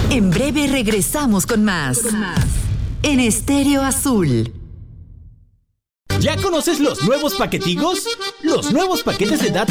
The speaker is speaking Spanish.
En breve regresamos con más. En Estéreo Azul. ¿Ya conoces los nuevos paquetigos? Los nuevos paquetes de datos